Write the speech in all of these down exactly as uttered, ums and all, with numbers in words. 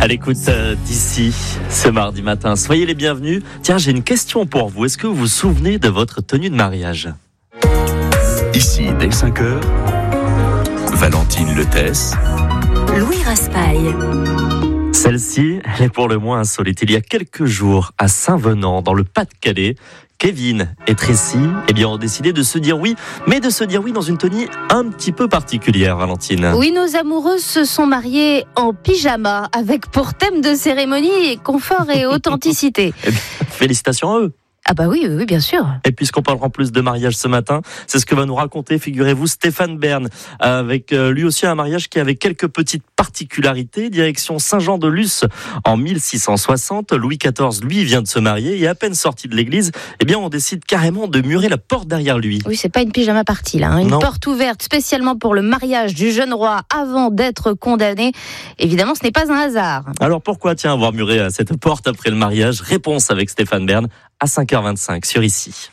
À l'écoute euh, d'ici ce mardi matin. Soyez les bienvenus. Tiens, j'ai une question pour vous. Est-ce que vous vous souvenez de votre tenue de mariage ? Ici, dès cinq heures, Valentine Letesse, Louis Raspail. Celle-ci, elle est pour le moins insolite. Il y a quelques jours, à Saint-Venant, dans le Pas-de-Calais, Kevin et Tracy eh bien, ont décidé de se dire oui, mais de se dire oui dans une tenue un petit peu particulière, Valentine. Oui, nos amoureuses se sont mariées en pyjama, avec pour thème de cérémonie confort et authenticité. Eh bien, félicitations à eux. Ah bah oui, oui, bien sûr. Et puisqu'on parlera en plus de mariage ce matin, c'est ce que va nous raconter, figurez-vous, Stéphane Bern, avec lui aussi un mariage qui avait quelques petites particularités. Direction Saint-Jean-de-Luz en mille six cent soixante. Louis quatorze, lui, vient de se marier et à peine sorti de l'église, eh bien, on décide carrément de murer la porte derrière lui. Oui, c'est pas une pyjama party là, hein. Une Non. porte ouverte spécialement pour le mariage du jeune roi avant d'être condamné. Évidemment, ce n'est pas un hasard. Alors pourquoi, tiens, avoir muré cette porte après le mariage ? Réponse avec Stéphane Bern à cinq heures vingt-cinq sur Ici.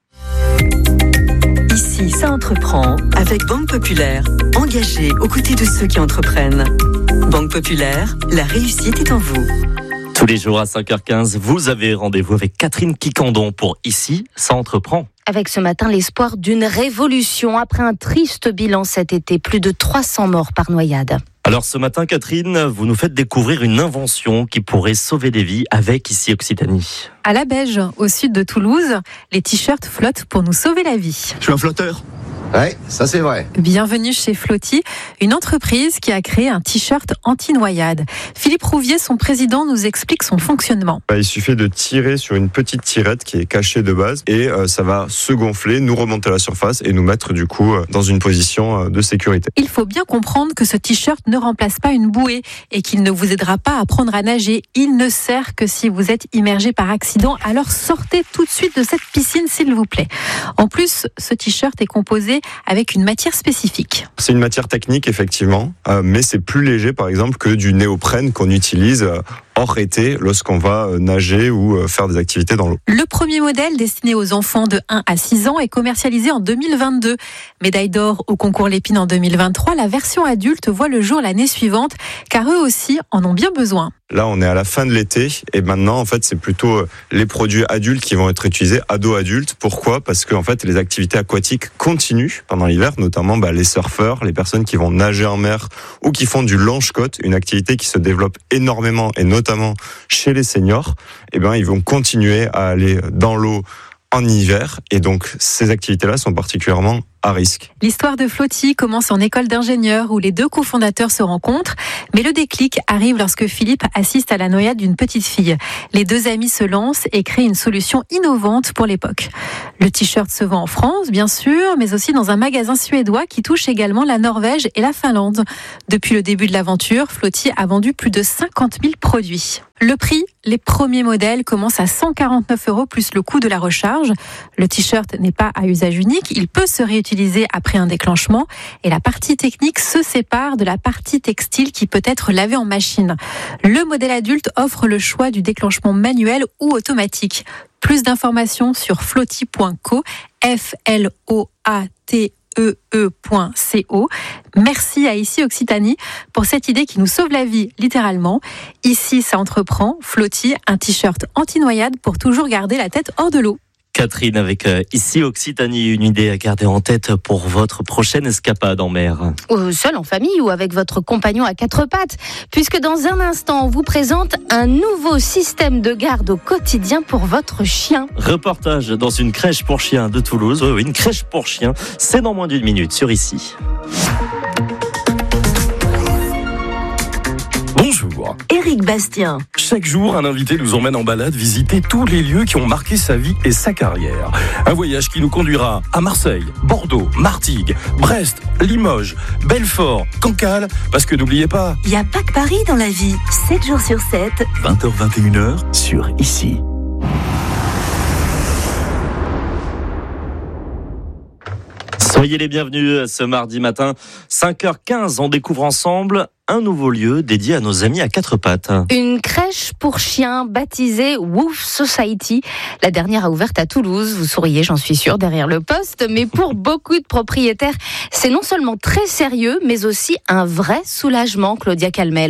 Ici, ça entreprend avec Banque Populaire, engagée aux côtés de ceux qui entreprennent. Banque Populaire, la réussite est en vous. Tous les jours à cinq heures quinze, vous avez rendez-vous avec Catherine Quicandon pour Ici, ça entreprend. Avec ce matin l'espoir d'une révolution après un triste bilan cet été, plus de trois cents morts par noyade. Alors ce matin, Catherine, vous nous faites découvrir une invention qui pourrait sauver des vies avec Ici Occitanie. À la Beige, au sud de Toulouse, les t-shirts flottent pour nous sauver la vie. Je suis un flotteur. Ouais, ça c'est vrai. Bienvenue chez Flotti, une entreprise qui a créé un t-shirt anti-noyade. Philippe Rouvier, son président, nous explique son fonctionnement. Bah, il suffit de tirer sur une petite tirette qui est cachée de base et euh, ça va se gonfler, nous remonter à la surface et nous mettre du coup euh, dans une position euh, de sécurité. Il faut bien comprendre que ce t-shirt ne remplace pas une bouée et qu'il ne vous aidera pas à apprendre à nager. Il ne sert que si vous êtes immergé par accident, alors sortez tout de suite de cette piscine s'il vous plaît. En plus, ce t-shirt est composé avec une matière spécifique. C'est une matière technique effectivement, euh, mais c'est plus léger par exemple que du néoprène qu'on utilise euh, hors été lorsqu'on va euh, nager ou euh, faire des activités dans l'eau. Le premier modèle destiné aux enfants de un à six ans est commercialisé en deux mille vingt-deux. Médaille d'or au concours Lépine en deux mille vingt-trois, la version adulte voit le jour l'année suivante car eux aussi en ont bien besoin. Là, on est à la fin de l'été et maintenant, en fait, c'est plutôt les produits adultes qui vont être utilisés, ados-adultes. Pourquoi ? Parce que en fait, les activités aquatiques continuent pendant l'hiver, notamment bah, les surfeurs, les personnes qui vont nager en mer ou qui font du lanche-côte, une activité qui se développe énormément et notamment chez les seniors. Eh ben, ils vont continuer à aller dans l'eau en hiver et donc ces activités-là sont particulièrement à risque. L'histoire de Flotti commence en école d'ingénieur où les deux cofondateurs se rencontrent, mais le déclic arrive lorsque Philippe assiste à la noyade d'une petite fille. Les deux amis se lancent et créent une solution innovante pour l'époque. Le t-shirt se vend en France, bien sûr, mais aussi dans un magasin suédois qui touche également la Norvège et la Finlande. Depuis le début de l'aventure, Flotti a vendu plus de cinquante mille produits. Le prix, les premiers modèles commencent à cent quarante-neuf euros plus le coût de la recharge. Le t-shirt n'est pas à usage unique, il peut se réutiliser après un déclenchement et la partie technique se sépare de la partie textile qui peut être lavée en machine. Le modèle adulte offre le choix du déclenchement manuel ou automatique. Plus d'informations sur flotti point co, F L O A T E E point C O. Merci à Ici Occitanie pour cette idée qui nous sauve la vie, littéralement. Ici, ça entreprend. Flotti, un t-shirt anti-noyade pour toujours garder la tête hors de l'eau. Catherine avec euh, Ici Occitanie, une idée à garder en tête pour votre prochaine escapade en mer. Ou seul en famille ou avec votre compagnon à quatre pattes, puisque dans un instant, on vous présente un nouveau système de garde au quotidien pour votre chien. Reportage dans une crèche pour chiens de Toulouse. Oui, une crèche pour chiens, c'est dans moins d'une minute sur Ici. Bonjour. Éric Bastien. Chaque jour, un invité nous emmène en balade visiter tous les lieux qui ont marqué sa vie et sa carrière. Un voyage qui nous conduira à Marseille, Bordeaux, Martigues, Brest, Limoges, Belfort, Cancale, parce que n'oubliez pas... Il n'y a pas que Paris dans la vie. sept jours sur sept. vingt heures vingt et une heures sur Ici. Soyez les bienvenus ce mardi matin, cinq heures quinze, on découvre ensemble un nouveau lieu dédié à nos amis à quatre pattes. Une crèche pour chiens baptisée Woof Society. La dernière a ouvert à Toulouse. Vous souriez, j'en suis sûre, derrière le poste. Mais pour beaucoup de propriétaires, c'est non seulement très sérieux, mais aussi un vrai soulagement, Claudia Calmel.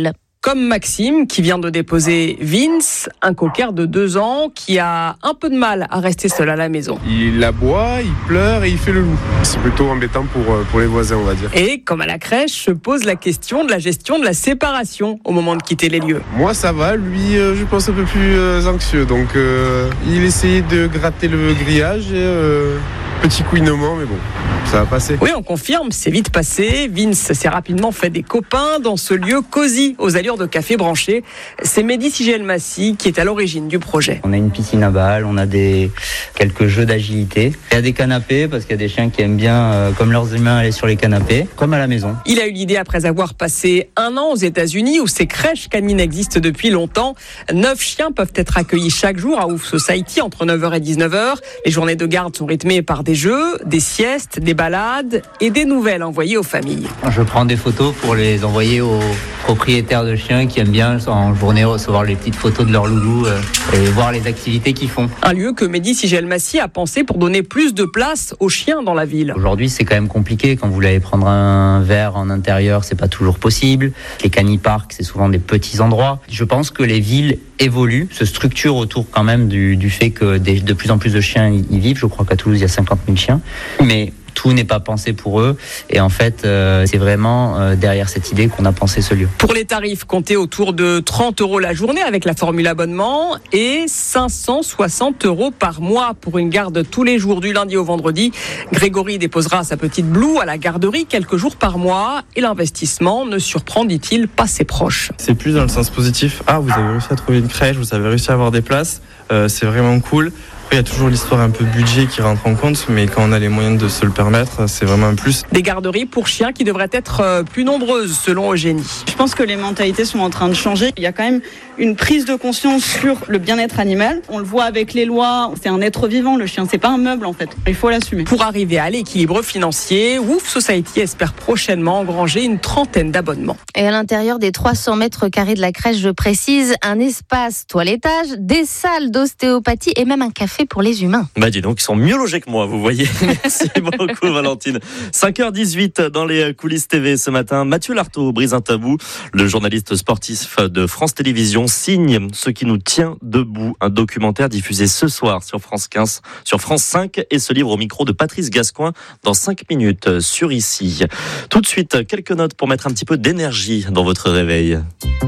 comme Maxime qui vient de déposer Vince, un cocker de deux ans qui a un peu de mal à rester seul à la maison. Il aboie, il pleure et il fait le loup. C'est plutôt embêtant pour, pour les voisins, on va dire. Et comme à la crèche, se pose la question de la gestion de la séparation au moment de quitter les lieux. Moi ça va, lui euh, je pense un peu plus euh, anxieux. Donc euh, il essayait de gratter le grillage et euh, petit couinement, mais bon, ça va passer. Oui, on confirme, c'est vite passé. Vince s'est rapidement fait des copains dans ce lieu cosy aux allures de café branché. C'est Mehdi Sigelmassi qui est à l'origine du projet. On a une piscine à balles, on a des quelques jeux d'agilité. Il y a des canapés parce qu'il y a des chiens qui aiment bien, euh, comme leurs humains, aller sur les canapés, comme à la maison. Il a eu l'idée après avoir passé un an aux États-Unis où ces crèches canines existent depuis longtemps. Neuf chiens peuvent être accueillis chaque jour à Wolf Society entre neuf heures et dix-neuf heures. Les journées de garde sont rythmées par des jeux, des siestes, des balades et des nouvelles envoyées aux familles. Je prends des photos pour les envoyer aux propriétaires de chiens qui aiment bien en journée recevoir les petites photos de leur loulou euh, et voir les activités qu'ils font. Un lieu que Mehdi Sigelmassi a pensé pour donner plus de place aux chiens dans la ville. Aujourd'hui, c'est quand même compliqué. Quand vous voulez aller prendre un verre en intérieur, c'est pas toujours possible. Les caniparks, c'est souvent des petits endroits. Je pense que les villes évoluent, se structurent autour quand même du, du fait que des, de plus en plus de chiens y vivent. Je crois qu'à Toulouse, il y a cinquante mille chiens. Mais tout n'est pas pensé pour eux. Et en fait, euh, c'est vraiment euh, derrière cette idée qu'on a pensé ce lieu. Pour les tarifs, comptez autour de trente euros la journée avec la formule abonnement et cinq cent soixante euros par mois pour une garde tous les jours du lundi au vendredi. Grégory déposera sa petite Blue à la garderie quelques jours par mois et l'investissement ne surprend, dit-il, pas ses proches. C'est plus dans le sens positif. Ah, vous avez réussi à trouver une crèche, vous avez réussi à avoir des places. Euh, c'est vraiment cool. Après, il y a toujours l'histoire un peu budget qui rentre en compte, mais quand on a les moyens de se le permettre, c'est vraiment un plus. Des garderies pour chiens qui devraient être plus nombreuses, selon Eugénie. Je pense que les mentalités sont en train de changer. Il y a quand même une prise de conscience sur le bien-être animal. On le voit avec les lois, c'est un être vivant, le chien, c'est pas un meuble en fait. Il faut l'assumer. Pour arriver à l'équilibre financier, Wolf Society espère prochainement engranger une trentaine d'abonnements. Et à l'intérieur des trois cents mètres carrés de la crèche, je précise, un espace toilettage, des salles d'ostéopathie et même un café pour les humains. Bah dis donc, ils sont mieux logés que moi, vous voyez. Merci beaucoup Valentine. cinq heures dix-huit dans les coulisses T V ce matin. Mathieu Lartaud brise un tabou. Le journaliste sportif de France Télévisions signe ce qui nous tient debout. Un documentaire diffusé ce soir sur France quinze, sur France cinq et se livre au micro de Patrice Gascoin dans cinq minutes sur Ici. Tout de suite, quelques notes pour mettre un petit peu d'énergie dans votre réveil.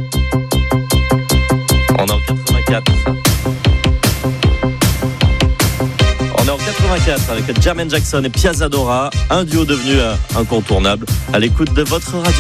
On est en quatre-vingt-quatre. On est en quatre-vingt-quatre avec Jermaine Jackson et Piazza Dora, un duo devenu incontournable à l'écoute de votre radio.